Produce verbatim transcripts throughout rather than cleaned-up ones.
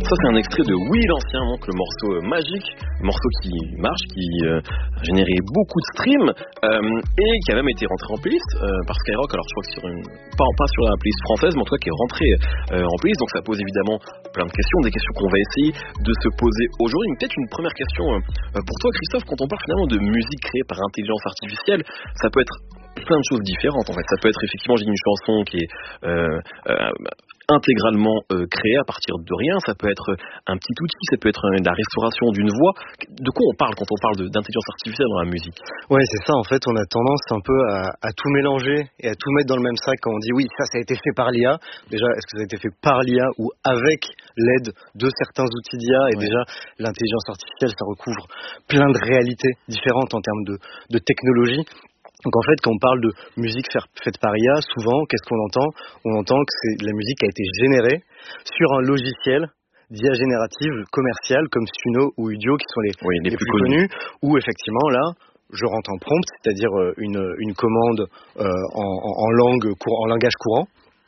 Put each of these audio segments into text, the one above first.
Ça c'est un extrait de Oui l'Ancien, donc le morceau euh, magique, le morceau qui marche, qui euh, a généré beaucoup de streams euh, et qui a même été rentré en playlist euh, par Skyrock. Alors je crois que sur une, pas, pas sur la playlist française, mais en tout cas qui est rentré euh, en playlist. Donc ça pose évidemment plein de questions, des questions qu'on va essayer de se poser aujourd'hui. Peut-être une première question euh, pour toi Christophe, quand on parle finalement de musique créée par intelligence artificielle, ça peut être plein de choses différentes en fait. Ça peut être effectivement j'ai une chanson qui est euh, euh, intégralement euh, créée à partir de rien, ça peut être un petit outil, ça peut être euh, la restauration d'une voix. De quoi on parle quand on parle de, d'intelligence artificielle dans la musique? Ouais, c'est ça, en fait, on a tendance un peu à, à tout mélanger et à tout mettre dans le même sac quand on dit oui, ça, ça a été fait par l'I A. Déjà, est-ce que ça a été fait par l'I A ou avec l'aide de certains outils d'I A? Et ouais. Déjà, l'intelligence artificielle, ça recouvre plein de réalités différentes en termes de, de technologie. Donc en fait, quand on parle de musique faite par I A, souvent, qu'est-ce qu'on entend? On entend que c'est la musique qui a été générée sur un logiciel d'I A générative commerciale comme Suno ou Udio, qui sont les, oui, les, les plus, plus connus, où effectivement, là, je rentre en prompt, c'est-à-dire une, une commande euh, en, en, langue, en langage courant.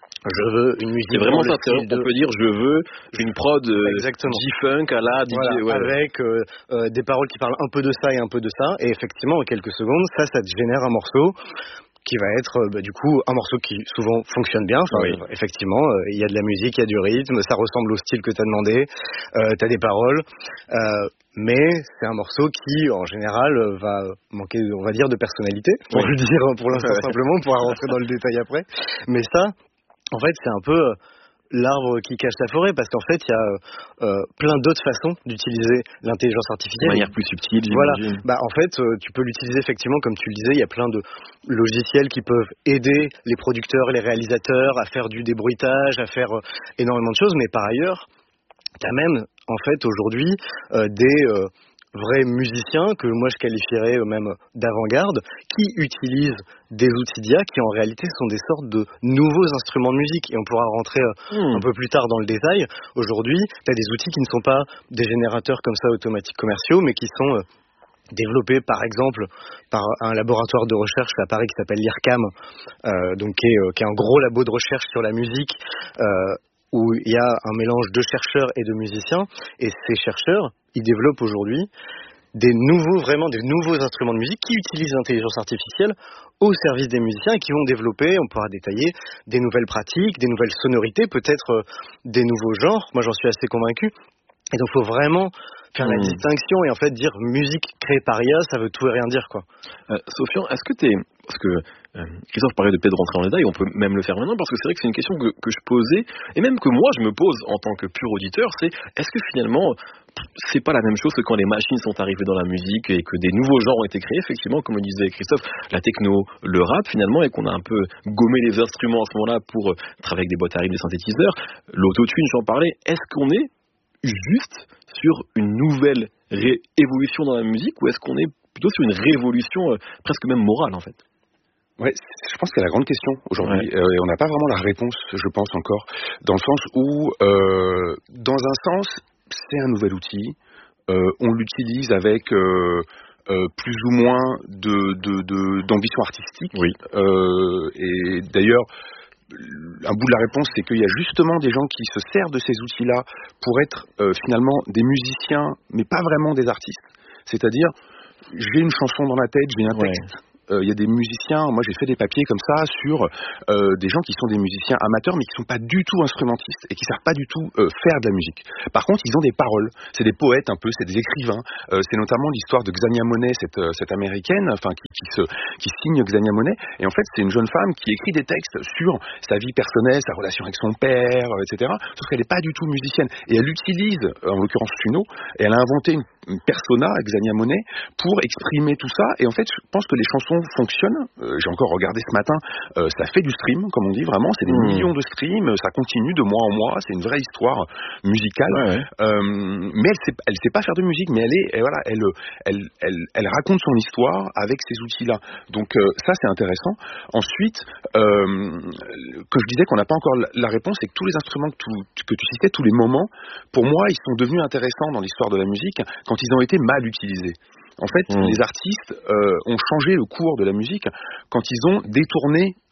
Je veux une musique. C'est vraiment ça, on de... peut dire je veux une prod euh, G-Funk à la D J. Voilà, ouais. Avec euh, euh, des paroles qui parlent un peu de ça et un peu de ça. Et effectivement, en quelques secondes, ça, ça te génère un morceau qui va être euh, bah, du coup un morceau qui souvent fonctionne bien. Enfin, oui. euh, effectivement, il euh, y a de la musique, il y a du rythme, ça ressemble au style que tu as demandé, euh, tu as des paroles. Euh, mais c'est un morceau qui, en général, va manquer, on va dire, de personnalité, pour oui. le dire pour l'instant simplement, on pourra rentrer dans le détail après. Mais ça, en fait, c'est un peu l'arbre qui cache la forêt, parce qu'en fait, il y a euh, plein d'autres façons d'utiliser l'intelligence artificielle. De manière plus subtile, voilà. j'imagine. Bah, en fait, euh, tu peux l'utiliser effectivement, comme tu le disais, il y a plein de logiciels qui peuvent aider les producteurs, les réalisateurs à faire du débruitage, à faire euh, énormément de choses, mais par ailleurs, tu as même, en fait, aujourd'hui, euh, des... Euh, vrais musiciens, que moi je qualifierais même d'avant-garde, qui utilisent des outils d'I A qui en réalité sont des sortes de nouveaux instruments de musique. Et on pourra rentrer mmh. un peu plus tard dans le détail. Aujourd'hui, tu as des outils qui ne sont pas des générateurs comme ça automatiques commerciaux, mais qui sont euh, développés par exemple par un laboratoire de recherche à Paris qui s'appelle l'IRCAM, euh, donc qui est, euh, qui est un gros labo de recherche sur la musique, euh, où il y a un mélange de chercheurs et de musiciens, et ces chercheurs, ils développent aujourd'hui des nouveaux, vraiment des nouveaux instruments de musique qui utilisent l'intelligence artificielle au service des musiciens et qui vont développer, on pourra détailler, des nouvelles pratiques, des nouvelles sonorités, peut-être euh, des nouveaux genres. Moi, j'en suis assez convaincu. Et donc, il faut vraiment faire mmh. la distinction et en fait dire musique créée par I A, ça veut tout et rien dire, quoi. Euh, Sofian, est-ce que t'es... Parce que euh, Christophe parlait de peut-être rentrer en détail, on peut même le faire maintenant, parce que c'est vrai que c'est une question que, que je posais, et même que moi je me pose en tant que pur auditeur, c'est est-ce que finalement c'est pas la même chose que quand les machines sont arrivées dans la musique et que des nouveaux genres ont été créés, effectivement, comme le disait Christophe, la techno, le rap finalement, et qu'on a un peu gommé les instruments à ce moment-là pour travailler avec des boîtes à rythmes, des synthétiseurs, l'autotune, j'en parlais, est-ce qu'on est juste sur une nouvelle ré- évolution dans la musique, ou est-ce qu'on est plutôt sur une révolution euh, presque même morale en fait? Ouais, je pense que c'est la grande question aujourd'hui. Ouais. Euh, et on n'a pas vraiment la réponse, je pense encore, dans le sens où, euh, dans un sens, c'est un nouvel outil. Euh, on l'utilise avec euh, euh, plus ou moins de, de, de, d'ambition artistique. Oui. Euh, et d'ailleurs, un bout de la réponse, c'est qu'il y a justement des gens qui se servent de ces outils-là pour être euh, finalement des musiciens, mais pas vraiment des artistes. C'est-à-dire, j'ai une chanson dans la tête, j'ai un texte. Ouais. Il euh, y a des musiciens, moi j'ai fait des papiers comme ça sur euh, des gens qui sont des musiciens amateurs mais qui sont pas du tout instrumentistes et qui savent pas du tout euh, faire de la musique. Par contre, ils ont des paroles, c'est des poètes un peu, c'est des écrivains. Euh, c'est notamment l'histoire de Xania Monet, cette, euh, cette américaine, enfin qui, qui, se, qui signe Xania Monet. Et en fait, c'est une jeune femme qui écrit des textes sur sa vie personnelle, sa relation avec son père, euh, et cetera. Sauf qu'elle n'est pas du tout musicienne. Et elle utilise, en l'occurrence Suno, et elle a inventé une, une persona, Xania Monet, pour exprimer tout ça. Et en fait, je pense que les chansons fonctionne. Euh, j'ai encore regardé ce matin, euh, ça fait du stream, comme on dit, vraiment, c'est des mmh. millions de streams, ça continue de mois en mois, c'est une vraie histoire musicale. Ouais, ouais. Euh, mais elle sait, elle sait pas faire de musique, mais elle est, elle, voilà, elle, elle, elle, elle raconte son histoire avec ces outils-là. Donc euh, ça, c'est intéressant. Ensuite, euh, que je disais qu'on n'a pas encore la, la réponse, c'est que tous les instruments que tu, que tu citais, tous les moments, pour moi, ils sont devenus intéressants dans l'histoire de la musique quand ils ont été mal utilisés. En fait, mmh. les artistes euh, ont changé le cours de la musique quand ils ont détourné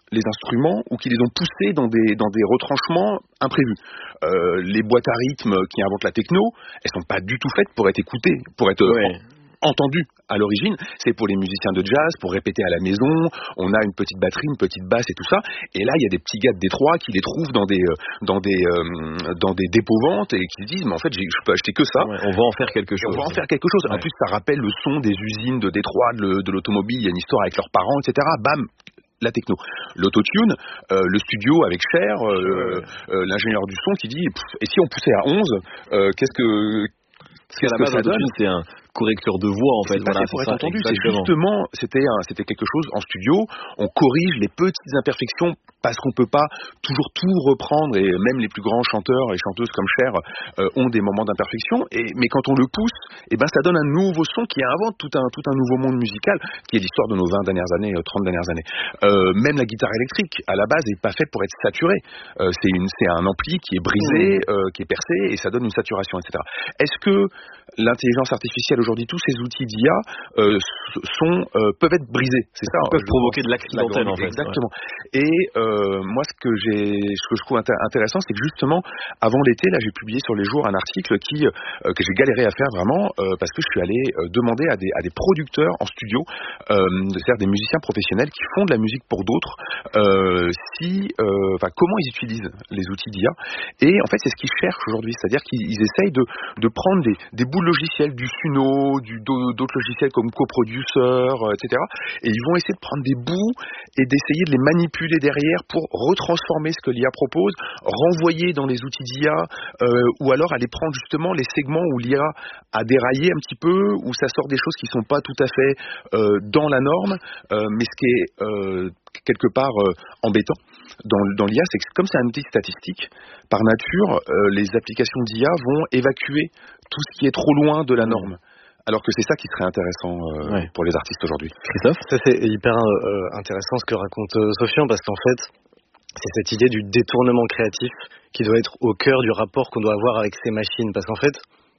les instruments ou qui les ont poussés dans des, dans des retranchements imprévus. Euh, les boîtes à rythme qui inventent la techno, elles sont pas du tout faites pour être écoutées, pour être ouais. en, entendues à l'origine. C'est pour les musiciens de jazz, pour répéter à la maison. On a une petite batterie, une petite basse et tout ça. Et là, il y a des petits gars de Détroit qui les trouvent dans des, dans des, euh, dans des dépôts-ventes et qui se disent, mais en fait, j'ai, je peux acheter que ça. Ouais, on va en faire quelque chose. On va en faire quelque chose. Ouais. En plus, ça rappelle le son des usines de Détroit, de, de l'automobile. Il y a une histoire avec leurs parents, et cetera. Bam, la techno. L'autotune, euh, le studio avec Cher, euh, euh, l'ingénieur du son qui dit, et si on poussait à onze, euh, qu'est-ce que... Parce qu'à la base, l'autotune, c'est un correcteur de voix, en fait. C'est voilà, pour c'est être ça, entendu. exactement. C'est justement, c'était, un, c'était quelque chose en studio. On corrige les petites imperfections parce qu'on peut pas toujours tout reprendre, et même les plus grands chanteurs et chanteuses comme Cher euh, ont des moments d'imperfection. Et mais quand on le pousse, et ben ça donne un nouveau son qui invente tout un tout un nouveau monde musical, qui est l'histoire de nos vingt dernières années, trente dernières années. Euh, même la guitare électrique, à la base, est pas faite pour être saturée. Euh, c'est une, c'est un ampli qui est brisé, mmh. euh, qui est percé, et ça donne une saturation, et cetera. Est-ce que l'intelligence artificielle aujourd'hui, tous ces outils d'I A euh, sont euh, peuvent être brisés, c'est ça, peuvent provoquer de l'accidentel, en fait. Exactement. Ouais. Et euh, moi, ce que j'ai, ce que je trouve intér- intéressant, c'est que justement, avant l'été, là, j'ai publié sur Les Jours un article qui euh, que j'ai galéré à faire vraiment euh, parce que je suis allé euh, demander à des à des producteurs en studio, euh, c'est-à-dire des musiciens professionnels qui font de la musique pour d'autres, euh, si, enfin, euh, comment ils utilisent les outils d'I A. Et en fait, c'est ce qu'ils cherchent aujourd'hui, c'est-à-dire qu'ils essayent de de prendre des des bouts de logiciels, du Suno, du, d'autres logiciels comme CoProducer, euh, et cetera. Et ils vont essayer de prendre des bouts et d'essayer de les manipuler derrière pour retransformer ce que l'I A propose, renvoyer dans les outils d'I A, euh, ou alors aller prendre justement les segments où l'I A a déraillé un petit peu, où ça sort des choses qui sont pas tout à fait euh, dans la norme, euh, mais ce qui est euh, quelque part euh, embêtant dans, dans l'I A, c'est que comme c'est un outil statistique, par nature, euh, les applications d'I A vont évacuer tout ce qui est trop loin de la norme. Alors que c'est ça qui serait intéressant euh, ouais. pour les artistes aujourd'hui. Christophe ? Ça, c'est hyper euh, intéressant ce que raconte euh, Sofian, parce qu'en fait, c'est cette idée du détournement créatif qui doit être au cœur du rapport qu'on doit avoir avec ces machines. Parce qu'en fait,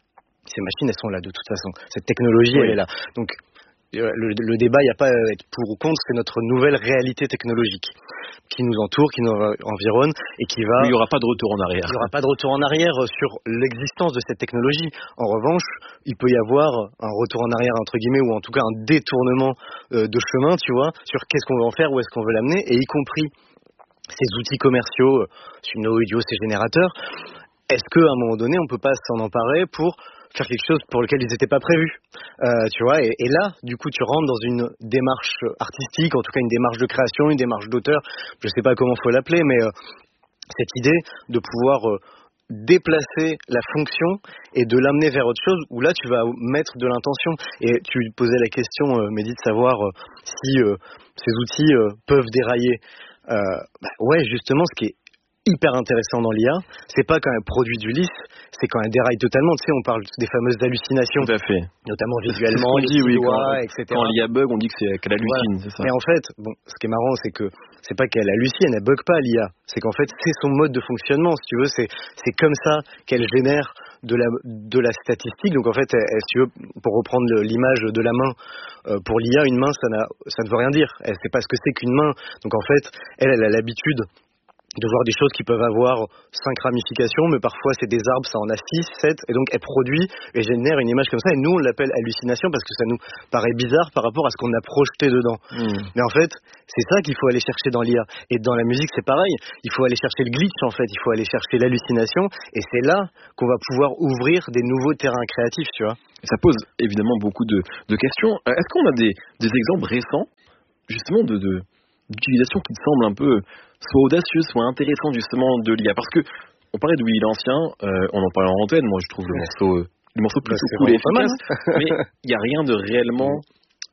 ces machines, elles sont là de toute façon. Cette technologie, oui. elle est là. Donc, le, le débat, il n'y a pas à être pour ou contre, c'est notre nouvelle réalité technologique qui nous entoure, qui nous environne et qui va... Il n'y aura pas de retour en arrière. Il n'y aura pas de retour en arrière sur l'existence de cette technologie. En revanche, il peut y avoir un retour en arrière, entre guillemets, ou en tout cas un détournement euh, de chemin, tu vois, sur qu'est-ce qu'on veut en faire, où est-ce qu'on veut l'amener, et y compris ces outils commerciaux, Suno, Udio, ces générateurs. Est-ce qu'à un moment donné, on ne peut pas s'en emparer pour faire quelque chose pour lequel ils n'étaient pas prévus, euh, tu vois, et, et là, du coup, tu rentres dans une démarche artistique, en tout cas une démarche de création, une démarche d'auteur, je sais pas comment faut l'appeler, mais euh, cette idée de pouvoir euh, déplacer la fonction et de l'amener vers autre chose, où là, tu vas mettre de l'intention. Et tu posais la question, euh, Mehdi, de savoir euh, si euh, ces outils euh, peuvent dérailler. Euh, bah, ouais, justement, ce qui est hyper intéressant dans l'I A, c'est pas quand elle produit du lisse, c'est quand elle déraille totalement. Tu sais, on parle des fameuses hallucinations. Tout à fait. Notamment visuellement, les dit, oui, doigts, quand, et cetera. Quand l'I A bug, on dit que c'est qu'elle hallucine, voilà. C'est ça. Mais en fait, bon, ce qui est marrant, c'est que c'est pas qu'elle hallucine, elle bug pas l'I A. C'est qu'en fait, c'est son mode de fonctionnement, si tu veux. C'est, c'est comme ça qu'elle génère de la, de la statistique. Donc en fait, elle, elle, si tu veux, pour reprendre l'image de la main, euh, pour l'I A, une main, ça, n'a, ça ne veut rien dire. Elle sait pas ce que c'est qu'une main. Donc en fait, elle, elle a l'habitude de voir des choses qui peuvent avoir cinq ramifications, mais parfois c'est des arbres, ça en a six, sept, et donc elle produit et génère une image comme ça, et nous on l'appelle hallucination parce que ça nous paraît bizarre par rapport à ce qu'on a projeté dedans. Mmh. Mais en fait, c'est ça qu'il faut aller chercher dans l'I A. Et dans la musique, c'est pareil, il faut aller chercher le glitch en fait, il faut aller chercher l'hallucination, et c'est là qu'on va pouvoir ouvrir des nouveaux terrains créatifs, tu vois. Ça pose évidemment beaucoup de, de questions. Est-ce qu'on a des, des exemples récents, justement, de, de, d'utilisation qui te semblent un peu soit audacieux, soit intéressant justement de l'I A, parce que on parlait de Willy l'Ancien, euh, on en parlait en antenne, moi je trouve le morceau, euh, le morceau plutôt bah, cool et efficace, mais il n'y a rien de réellement,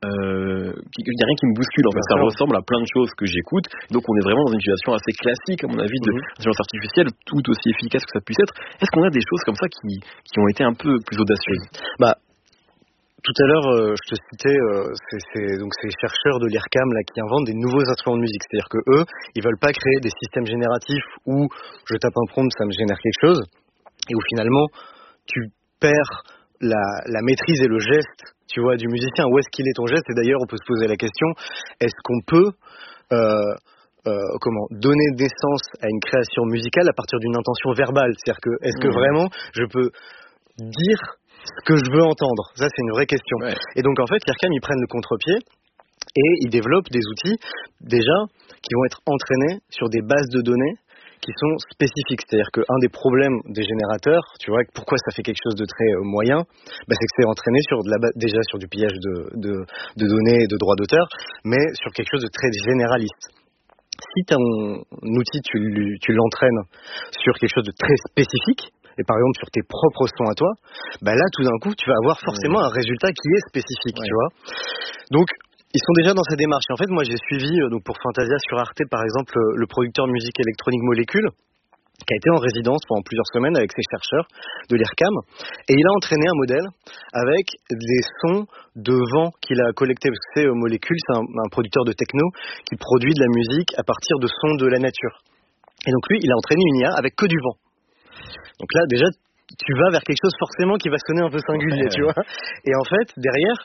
euh, il n'y a rien qui me bouscule en fait, ça ressemble à plein de choses que j'écoute, donc on est vraiment dans une situation assez classique à mon avis de mm-hmm. intelligence artificielle, tout aussi efficace que ça puisse être. Est-ce qu'on a des choses comme ça qui, qui ont été un peu plus audacieuses? Bah Tout à l'heure, euh, je te citais euh, c'est, c'est, donc ces chercheurs de l'I R C A M là, qui inventent des nouveaux instruments de musique. C'est-à-dire que eux, ils veulent pas créer des systèmes génératifs où je tape un prompt, ça me génère quelque chose, et où finalement, tu perds la, la maîtrise et le geste, tu vois, du musicien. Où est-ce qu'il est ton geste? Et d'ailleurs, on peut se poser la question, est-ce qu'on peut... Euh, euh, comment donner naissance à une création musicale à partir d'une intention verbale. C'est-à-dire que est-ce que mmh. vraiment je peux dire ce que je veux entendre? Ça, c'est une vraie question. Ouais. Et donc, en fait, l'IRCAM, ils prennent le contre-pied et ils développent des outils, déjà, qui vont être entraînés sur des bases de données qui sont spécifiques. C'est-à-dire qu'un des problèmes des générateurs, tu vois, pourquoi ça fait quelque chose de très euh, moyen, bah, c'est que c'est entraîné sur de la ba- déjà sur du pillage de, de, de données et de droits d'auteur, mais sur quelque chose de très généraliste. Si ton outil, tu, tu l'entraînes sur quelque chose de très spécifique, et par exemple sur tes propres sons à toi, bah là, tout d'un coup, tu vas avoir forcément mmh. un résultat qui est spécifique, ouais. tu vois. Donc, ils sont déjà dans ces démarches. Et en fait, moi, j'ai suivi, donc pour Fantasia sur Arte, par exemple, le producteur de musique électronique Molécule, qui a été en résidence pendant plusieurs semaines avec ses chercheurs de l'IRCAM, et il a entraîné un modèle avec des sons de vent qu'il a collectés, parce que c'est Molécule, c'est un, un producteur de techno qui produit de la musique à partir de sons de la nature. Et donc lui, il a entraîné une I A avec que du vent. Donc là, déjà, tu vas vers quelque chose forcément qui va sonner un peu singulier, ouais, tu vois. Et en fait, derrière,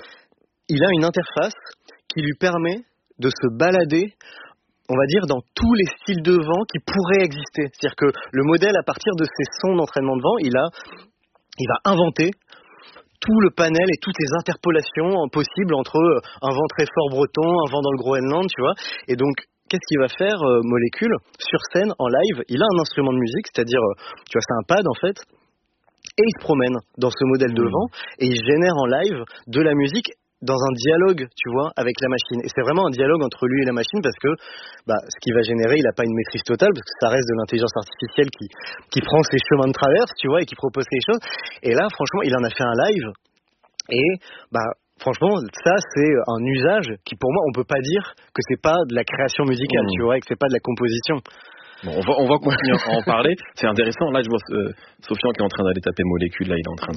il a une interface qui lui permet de se balader, on va dire, dans tous les styles de vent qui pourraient exister. C'est-à-dire que le modèle, à partir de ses sons d'entraînement de vent, il a, il va inventer tout le panel et toutes les interpolations possibles entre un vent très fort breton, un vent dans le Groenland, tu vois. Et donc, qu'est-ce qu'il va faire, euh, Molécule, sur scène, en live? Il a un instrument de musique, c'est-à-dire, euh, tu vois, c'est un pad, en fait, et il se promène dans ce modèle mmh. de vent, et il génère en live de la musique dans un dialogue, tu vois, avec la machine. Et c'est vraiment un dialogue entre lui et la machine parce que bah, ce qu'il va générer, il n'a pas une maîtrise totale parce que ça reste de l'intelligence artificielle qui, qui prend ses chemins de traverse, tu vois, et qui propose quelque chose. Et là, franchement, il en a fait un live et bah franchement, ça, c'est un usage qui, pour moi, on peut pas dire que c'est pas de la création musicale, mmh. tu vois, et que c'est pas de la composition. Bon, on va, on va continuer à en parler. C'est intéressant. Là, je vois euh, Sofian qui est en train d'aller taper Molécule. Là, il est en train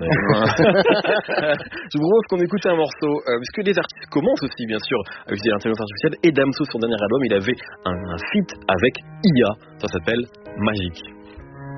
d'aller. Je vous propose qu'on écoute un morceau. Euh, parce que les artistes commencent aussi, bien sûr, à utiliser l'intelligence artificielle. Et Damso, son dernier album, il avait un, un feat avec I A. Ça s'appelle Magique.